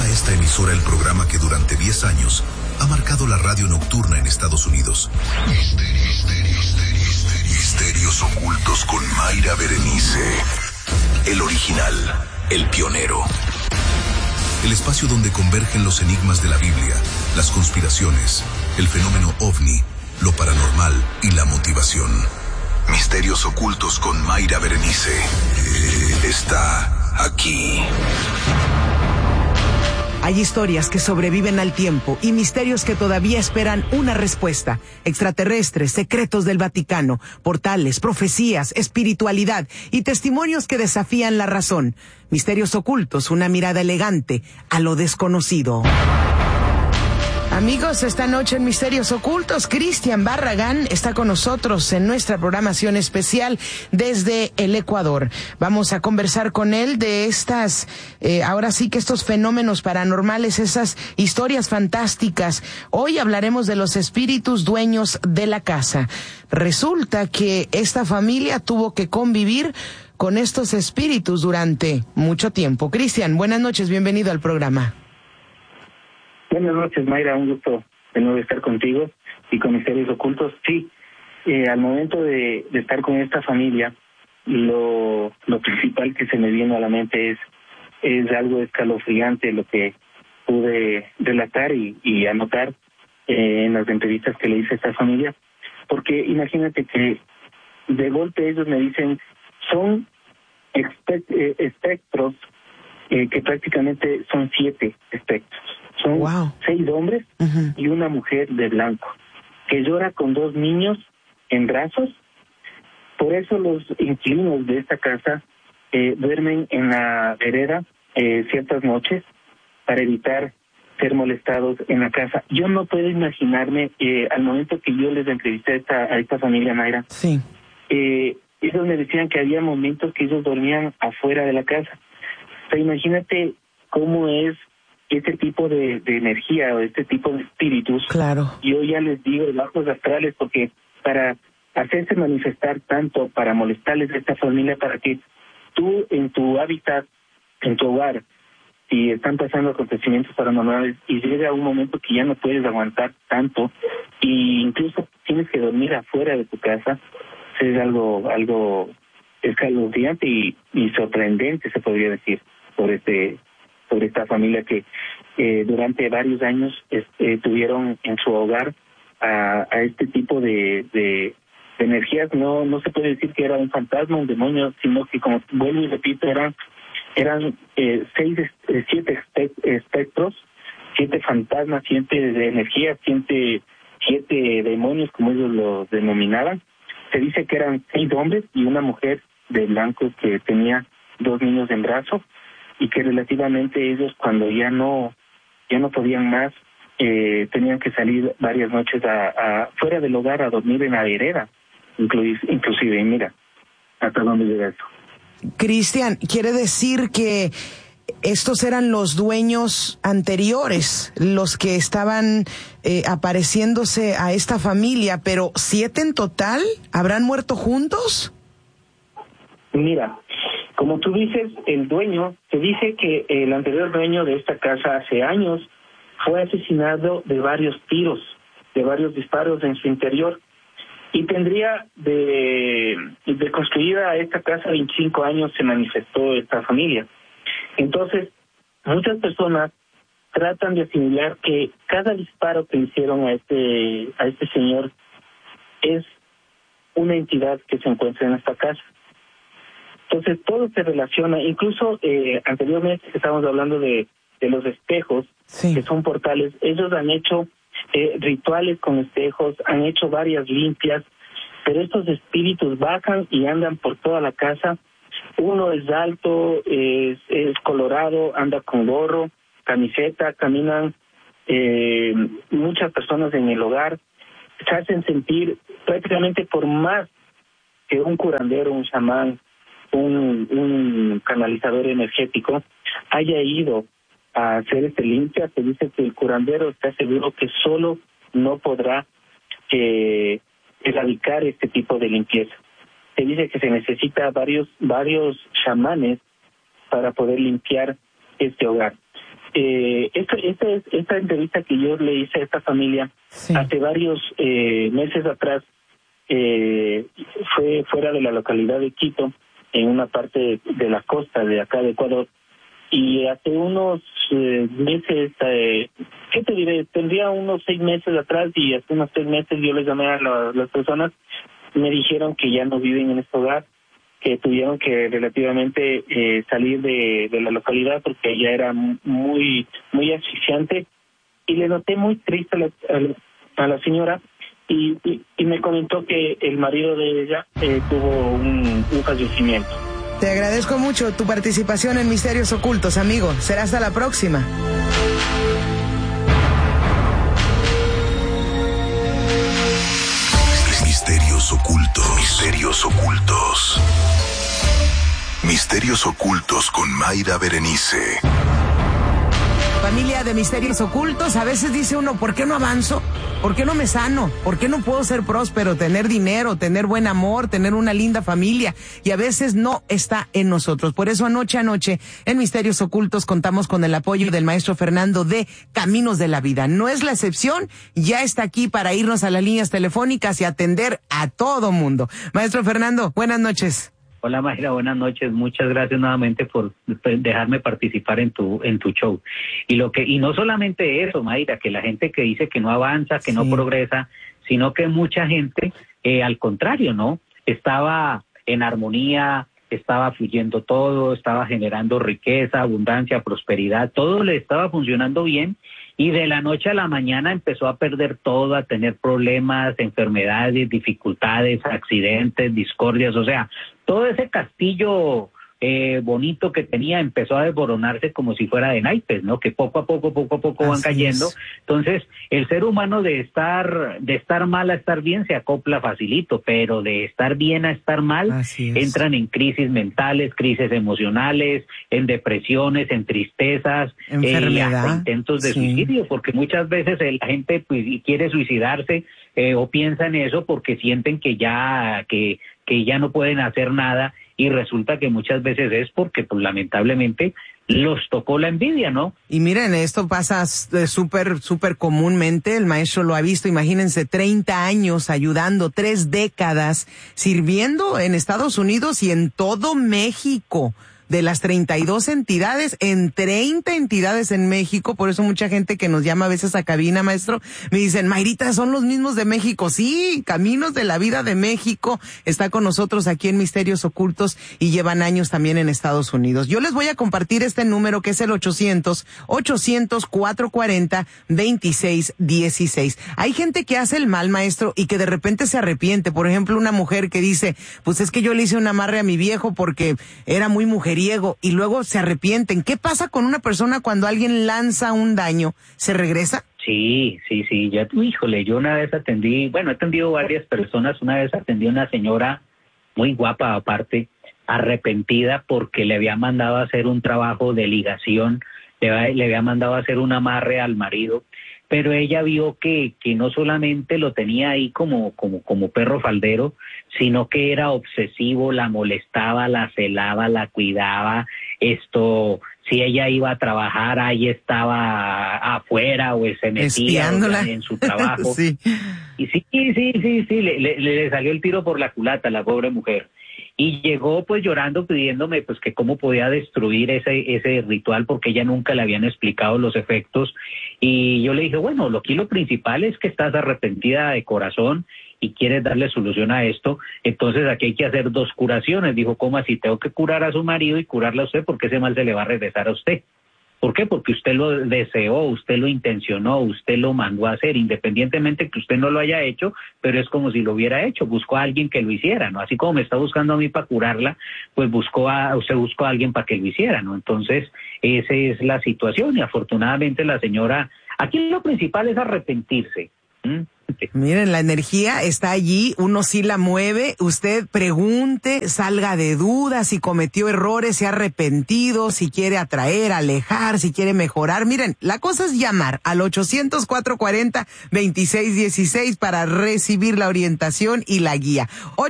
esta emisora el programa que durante 10 años ha marcado la radio nocturna en Estados Unidos. Misterios ocultos con Mayra Berenice. El original, el pionero. El espacio donde convergen los enigmas de la Biblia, las conspiraciones, el fenómeno ovni, lo paranormal y la motivación. Misterios ocultos con Mayra Berenice. Está aquí. Hay historias que sobreviven al tiempo y misterios que todavía esperan una respuesta. Extraterrestres, secretos del Vaticano, portales, profecías, espiritualidad y testimonios que desafían la razón. Misterios ocultos, una mirada elegante a lo desconocido. Amigos, esta noche en Misterios Ocultos, Cristian Barragán está con nosotros en nuestra programación especial desde el Ecuador. Vamos a conversar con él de estas, ahora sí que estos fenómenos paranormales, esas historias fantásticas. Hoy hablaremos de los espíritus dueños de la casa. Resulta que esta familia tuvo que convivir con estos espíritus durante mucho tiempo. Cristian, buenas noches, bienvenido al programa. Buenas noches, Mayra, un gusto de nuevo estar contigo y con Misterios Ocultos. Sí, al momento de estar con esta familia, lo principal que se me vino a la mente es algo escalofriante lo que pude relatar y anotar en las entrevistas que le hice a esta familia, porque imagínate que de golpe ellos me dicen, son espectros que prácticamente son 7 espectros. Son 6 hombres y una mujer de blanco, que llora con 2 niños en brazos. Por eso los inquilinos de esta casa duermen en la vereda ciertas noches para evitar ser molestados en la casa. Yo no puedo imaginarme, al momento que yo les entrevisté a esta familia, Mayra, sí. Ellos me decían que había momentos que ellos dormían afuera de la casa. O sea, imagínate cómo es este tipo de energía o este tipo de espíritus. Claro. Yo ya les digo, bajos astrales, porque para hacerse manifestar tanto, para molestarles a esta familia, para que tú en tu hábitat, en tu hogar, si están pasando acontecimientos paranormales y llega un momento que ya no puedes aguantar tanto e incluso tienes que dormir afuera de tu casa, es algo escalofriante y sorprendente, se podría decir, sobre esta familia que durante varios años tuvieron en su hogar a este tipo de energías. No se puede decir que era un fantasma, un demonio, sino que, como vuelvo y repito, eran 7 espectros, 7 fantasmas, 7 de energía, 7 demonios, como ellos los denominaban. Se dice que eran 6 hombres y una mujer de blanco que tenía 2 niños en brazos, y que relativamente ellos, cuando ya no podían más, tenían que salir varias noches fuera del hogar a dormir en la vereda, inclusive, y mira hasta dónde llega eso. Cristian, quiere decir que estos eran los dueños anteriores, los que estaban apareciéndose a esta familia, pero 7 en total, ¿habrán muerto juntos? Mira, como tú dices, el dueño, se dice que el anterior dueño de esta casa hace años fue asesinado de varios tiros, de varios disparos en su interior, y tendría de construida esta casa 25 años se manifestó esta familia. Entonces, muchas personas tratan de asimilar que cada disparo que hicieron a este señor es una entidad que se encuentra en esta casa. Entonces todo se relaciona, incluso anteriormente estábamos hablando de los espejos, sí, que son portales. Ellos han hecho rituales con espejos, han hecho varias limpias, pero estos espíritus bajan y andan por toda la casa. Uno es alto, es colorado, anda con gorro, camiseta, caminan muchas personas en el hogar, se hacen sentir prácticamente por más que un curandero, un chamán, un canalizador energético haya ido a hacer limpia. Se dice que el curandero está seguro que solo no podrá erradicar este tipo de limpieza. Se dice que se necesita varios chamanes para poder limpiar este hogar. esta entrevista que yo le hice a esta familia hace varios meses atrás, fue fuera de la localidad de Quito, en una parte de la costa de acá de Ecuador, y hace unos meses, ¿qué te diré? Tendría unos 6 meses atrás, y hace unos 3 meses yo les llamé a las personas, me dijeron que ya no viven en este hogar, que tuvieron que relativamente salir de la localidad porque ya era muy asfixiante, y le noté muy triste a la señora, y me comentó que el marido de ella tuvo un fallecimiento. Te agradezco mucho tu participación en Misterios Ocultos, amigo. Será hasta la próxima. Misterios ocultos. Misterios ocultos. Misterios ocultos con Mayra Berenice. Familia de Misterios Ocultos, a veces dice uno, ¿por qué no avanzo? ¿Por qué no me sano? ¿Por qué no puedo ser próspero, tener dinero, tener buen amor, tener una linda familia? Y a veces no está en nosotros. Por eso anoche en Misterios Ocultos contamos con el apoyo del maestro Fernando de Caminos de la Vida. No es la excepción, ya está aquí para irnos a las líneas telefónicas y atender a todo mundo. Maestro Fernando, buenas noches. Hola Mayra, buenas noches. Muchas gracias nuevamente por dejarme participar en tu show. Y no solamente eso, Mayra, que la gente que dice que no avanza, que no progresa, sino que mucha gente, al contrario, ¿no? Estaba en armonía, estaba fluyendo todo, estaba generando riqueza, abundancia, prosperidad, todo le estaba funcionando bien, y de la noche a la mañana empezó a perder todo, a tener problemas, enfermedades, dificultades, accidentes, discordias, o sea, todo ese castillo bonito que tenía empezó a desboronarse como si fuera de naipes, ¿no? Que poco a poco van cayendo. Entonces, el ser humano de estar mal a estar bien se acopla facilito, pero de estar bien a estar mal entran en crisis mentales, crisis emocionales, en depresiones, en tristezas, hasta intentos de suicidio, porque muchas veces la gente pues, quiere suicidarse o piensa en eso porque sienten que ya no pueden hacer nada, y resulta que muchas veces es porque, pues, lamentablemente, los tocó la envidia, ¿no? Y miren, esto pasa súper comúnmente, el maestro lo ha visto, imagínense, 30 años ayudando, 3 décadas, sirviendo en Estados Unidos y en todo México. De las 32 entidades, en 30 entidades en México, por eso mucha gente que nos llama a veces a cabina, maestro, me dicen, Mayrita, son los mismos de México. Sí, Caminos de la Vida de México está con nosotros aquí en Misterios Ocultos y llevan años también en Estados Unidos. Yo les voy a compartir este número que es el 800-440-2616. Hay gente que hace el mal, maestro, y que de repente se arrepiente. Por ejemplo, una mujer que dice, pues es que yo le hice un amarre a mi viejo porque era muy mujeriego, y luego se arrepienten. ¿Qué pasa con una persona cuando alguien lanza un daño? ¿Se regresa? Sí, ya, híjole, yo una vez he atendido varias personas. Una vez atendí a una señora muy guapa aparte, arrepentida porque le había mandado a hacer un trabajo de ligación, le había mandado a hacer un amarre al marido, pero ella vio que no solamente lo tenía ahí como perro faldero, sino que era obsesivo, la molestaba, la celaba, la cuidaba, si ella iba a trabajar, ahí estaba afuera o se metía en su trabajo. Sí. Y sí, le salió el tiro por la culata a la pobre mujer. Y llegó pues llorando, pidiéndome pues que cómo podía destruir ese ritual, porque ella nunca le habían explicado los efectos. Y yo le dije, bueno, lo principal es que estás arrepentida de corazón y quieres darle solución a esto, entonces aquí hay que hacer 2 curaciones. Dijo, ¿cómo así? Tengo que curar a su marido y curarle a usted, porque ese mal se le va a regresar a usted. ¿Por qué? Porque usted lo deseó, usted lo intencionó, usted lo mandó a hacer, independientemente que usted no lo haya hecho, pero es como si lo hubiera hecho, buscó a alguien que lo hiciera, ¿no? Así como me está buscando a mí para curarla, pues usted buscó a alguien para que lo hiciera, ¿no? Entonces, esa es la situación, y afortunadamente la señora, aquí lo principal es arrepentirse, adelante. Miren, la energía está allí, uno sí la mueve, usted pregunte, salga de dudas, si cometió errores, se ha arrepentido, si quiere atraer, alejar, si quiere mejorar. Miren, la cosa es llamar al 800-440-2616 para recibir la orientación y la guía.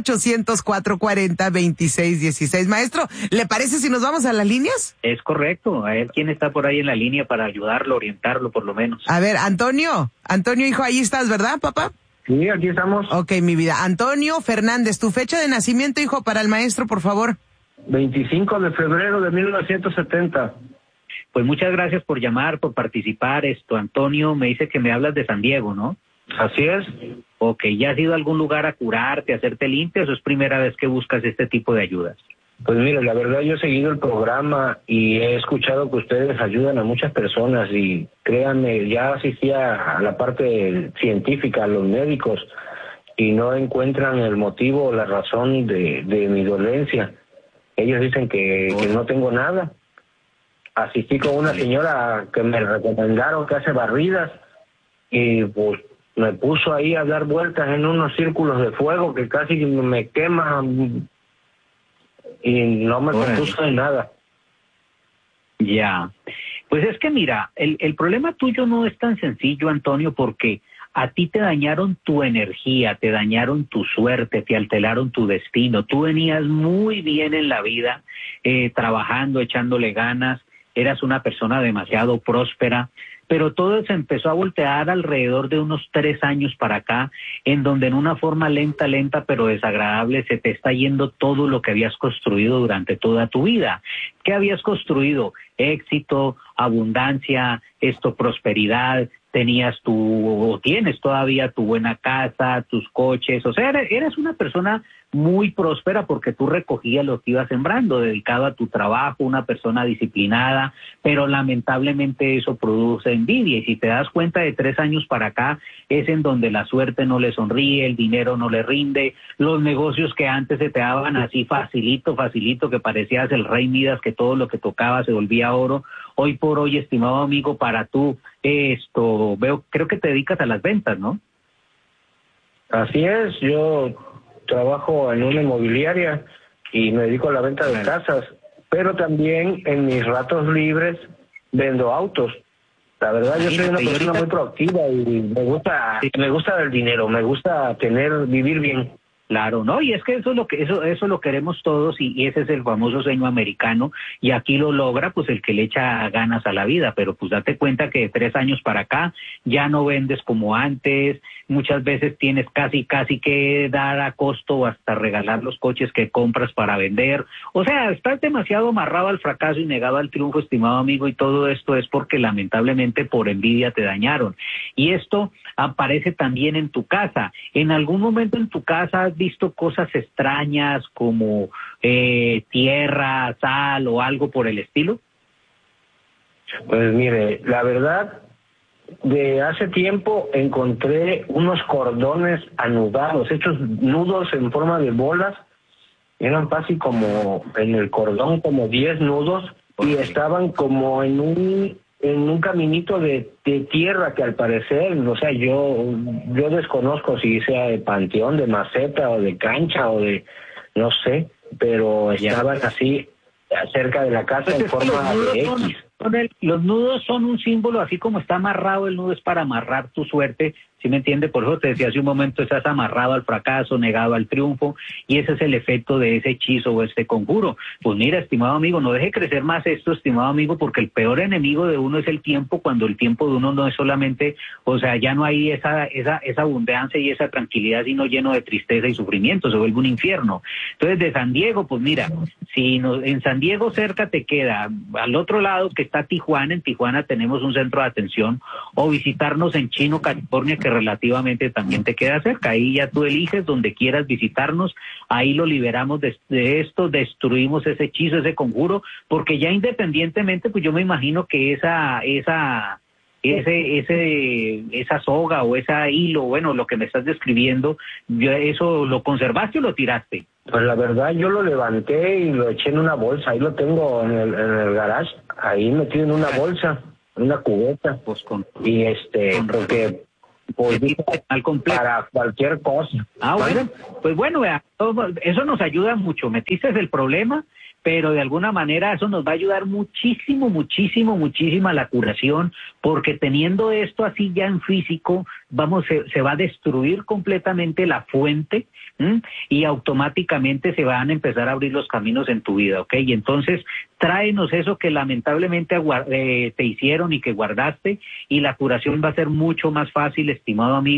800-440-2616. Maestro, ¿le parece si nos vamos a las líneas? Es correcto, a ver quién está por ahí en la línea para ayudarlo, orientarlo por lo menos. A ver, Antonio, hijo, ahí estás, ¿verdad, papá? Sí, aquí estamos. Ok, mi vida. Antonio Fernández, tu fecha de nacimiento, hijo, para el maestro, por favor. 25 de febrero de 1970. Pues muchas gracias por llamar, por participar. Antonio, me dice que me hablas de San Diego, ¿no? Así es. Ok, ¿ya has ido a algún lugar a curarte, a hacerte limpias o es primera vez que buscas este tipo de ayudas? Pues mire, la verdad yo he seguido el programa y he escuchado que ustedes ayudan a muchas personas y créanme, ya asistía a la parte científica, a los médicos y no encuentran el motivo o la razón de mi dolencia. Ellos dicen que no tengo nada. Asistí con una señora que me recomendaron que hace barridas y pues me puso ahí a dar vueltas en unos círculos de fuego que casi me queman y no me compuso de nada. Ya, pues es que mira, el problema tuyo no es tan sencillo, Antonio, porque a ti te dañaron tu energía, te dañaron tu suerte, te alteraron tu destino. Tú venías muy bien en la vida, trabajando, echándole ganas, eras una persona demasiado próspera, pero todo se empezó a voltear alrededor de unos 3 años para acá, en donde en una forma lenta, pero desagradable, se te está yendo todo lo que habías construido durante toda tu vida. ¿Qué habías construido? Éxito, abundancia, prosperidad, tienes todavía tu buena casa, tus coches, o sea, eres una persona muy próspera porque tú recogías lo que ibas sembrando, dedicado a tu trabajo, una persona disciplinada, pero lamentablemente eso produce envidia y si te das cuenta de 3 años para acá es en donde la suerte no le sonríe, el dinero no le rinde, los negocios que antes se te daban así facilito, que parecías el rey Midas, que todo lo que tocaba se volvía oro. Hoy por hoy, estimado amigo, para tú creo que te dedicas a las ventas, ¿no? Así es, yo trabajo en una inmobiliaria y me dedico a la venta de casas, pero también en mis ratos libres vendo autos. La verdad, yo soy una persona muy proactiva y me gusta el dinero, me gusta vivir bien. Claro, ¿no? Y es que eso lo queremos todos y ese es el famoso sueño americano y aquí lo logra pues el que le echa ganas a la vida, pero pues date cuenta que de 3 años para acá ya no vendes como antes, muchas veces tienes casi que dar a costo o hasta regalar los coches que compras para vender, o sea, estás demasiado amarrado al fracaso y negado al triunfo, estimado amigo, y todo esto es porque lamentablemente por envidia te dañaron. Y esto aparece también en tu casa. ¿En algún momento en tu casa has visto cosas extrañas como tierra, sal o algo por el estilo? Pues mire, la verdad, de hace tiempo encontré unos cordones anudados, hechos nudos en forma de bolas, eran casi como en el cordón como 10 nudos y estaban como en un caminito de tierra que al parecer, o sea, yo desconozco si sea de panteón, de maceta o de cancha o de, no sé, pero estaban así cerca de la casa en forma de X. Los nudos son un símbolo, así como está amarrado el nudo es para amarrar tu suerte, ¿sí me entiende? Por eso te decía hace un momento, estás amarrado al fracaso, negado al triunfo, y ese es el efecto de ese hechizo o este conjuro. Pues mira, estimado amigo, no deje crecer más esto, estimado amigo, porque el peor enemigo de uno es el tiempo, cuando el tiempo de uno no es solamente, o sea, ya no hay esa abundancia y esa tranquilidad, sino lleno de tristeza y sufrimiento, se vuelve un infierno. Entonces, de San Diego, pues mira, en San Diego cerca te queda, al otro lado que está Tijuana, en Tijuana tenemos un centro de atención, o visitarnos en Chino, California, que relativamente también te queda cerca. Ahí ya tú eliges donde quieras visitarnos, ahí lo liberamos de esto, destruimos ese hechizo, ese conjuro, porque ya independientemente, pues yo me imagino que esa soga o ese hilo, bueno, lo que me estás describiendo, ¿eso lo conservaste o lo tiraste? Pues la verdad yo lo levanté y lo eché en una bolsa, ahí lo tengo en el garage, ahí metido en una bolsa, en una cubeta, pues porque para cualquier cosa. Bueno, pues bueno, vea, eso nos ayuda mucho. Metiste el problema, pero de alguna manera eso nos va a ayudar muchísimo a la curación, porque teniendo esto así ya en físico, se va a destruir completamente la fuente, y automáticamente se van a empezar a abrir los caminos en tu vida, ¿ok? Y entonces tráenos eso que lamentablemente te hicieron y que guardaste, y la curación va a ser mucho más fácil, estimado amigo.